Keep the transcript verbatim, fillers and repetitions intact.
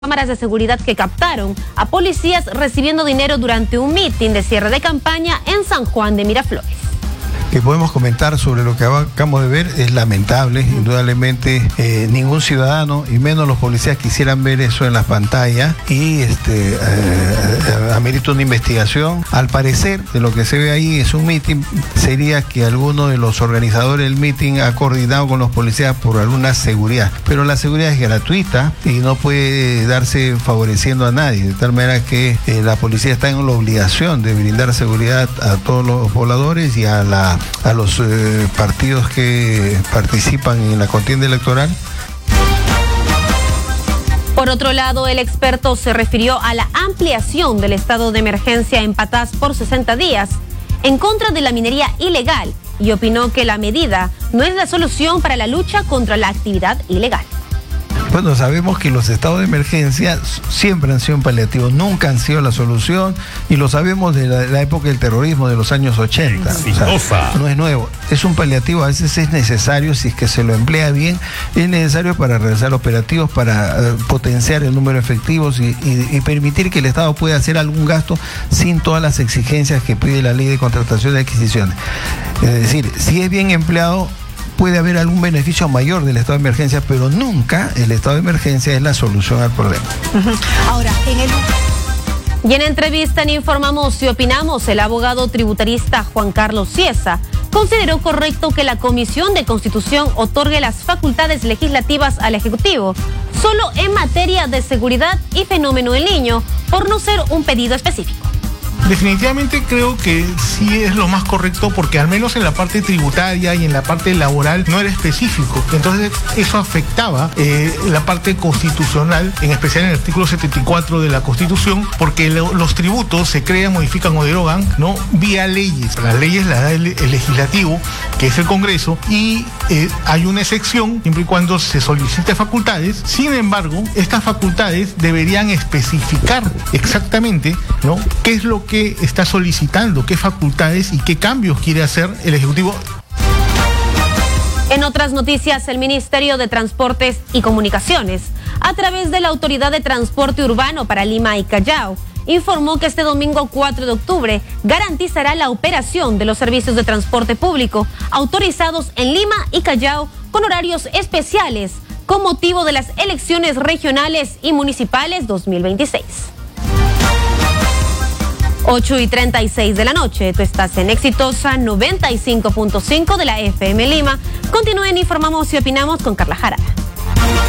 cámaras de seguridad que captaron a policías recibiendo dinero durante un mitin de cierre de campaña en San Juan de Miraflores. Que podemos comentar sobre lo que acabamos de ver es lamentable. Indudablemente eh, ningún ciudadano y menos los policías quisieran ver eso en las pantallas y este, eh, amerita una investigación. Al parecer de lo que se ve ahí es un mitin, sería que alguno de los organizadores del mitin ha coordinado con los policías por alguna seguridad, pero la seguridad es gratuita y no puede darse favoreciendo a nadie, de tal manera que eh, la policía está en la obligación de brindar seguridad a todos los pobladores y a la a los eh, partidos que participan en la contienda electoral. Por otro lado, el experto se refirió a la ampliación del estado de emergencia en Patás por sesenta días en contra de la minería ilegal y opinó que la medida no es la solución para la lucha contra la actividad ilegal. Bueno, sabemos que los estados de emergencia siempre han sido un paliativo, nunca han sido la solución, y lo sabemos de la, la época del terrorismo de los años ochenta. O sea, no es nuevo, es un paliativo, a veces es necesario, si es que se lo emplea bien, es necesario para realizar operativos, para uh, potenciar el número de efectivos y, y, y permitir que el Estado pueda hacer algún gasto sin todas las exigencias que pide la ley de contratación y adquisiciones. Es decir, si es bien empleado, puede haber algún beneficio mayor del estado de emergencia, pero nunca el estado de emergencia es la solución al problema. Uh-huh. Ahora, en el... Y en entrevista en Informamos y Opinamos, el abogado tributarista Juan Carlos Cieza consideró correcto que la Comisión de Constitución otorgue las facultades legislativas al Ejecutivo solo en materia de seguridad y fenómeno del Niño, por no ser un pedido específico. Definitivamente creo que sí es lo más correcto, porque al menos en la parte tributaria y en la parte laboral no era específico. Entonces eso afectaba eh, la parte constitucional, en especial en el artículo setenta y cuatro de la Constitución, porque lo, los tributos se crean, modifican o derogan, ¿no?, vía leyes. Las leyes las da el, el legislativo, que es el Congreso, y eh, hay una excepción siempre y cuando se solicite facultades. Sin embargo, estas facultades deberían especificar exactamente, ¿no?, qué es lo que que está solicitando, qué facultades y qué cambios quiere hacer el Ejecutivo. En otras noticias, el Ministerio de Transportes y Comunicaciones, a través de la Autoridad de Transporte Urbano para Lima y Callao, informó que este domingo cuatro de octubre garantizará la operación de los servicios de transporte público autorizados en Lima y Callao con horarios especiales con motivo de las elecciones regionales y municipales dos mil veintiséis. ocho y treinta y seis de la noche, tú estás en Exitosa noventa y cinco punto cinco de la F M Lima. Continúen, Informamos y Opinamos con Carla Jara.